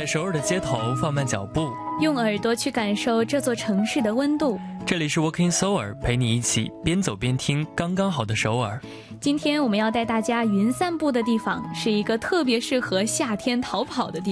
在首尔的街头放慢脚步， 用耳朵去感受这座城市的温度。 这里是 Walking Seoul， 陪你一起边走边听刚刚好的首尔。 今天我们要带大家云散步的地方，是一个特别适合夏天逃跑的地方。